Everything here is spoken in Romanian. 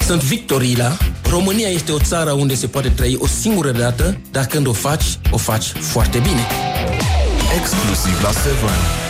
Sunt Victorila. România este o țară unde se poate trăi o singură dată, dar când o faci foarte bine. Exclusiv la 7.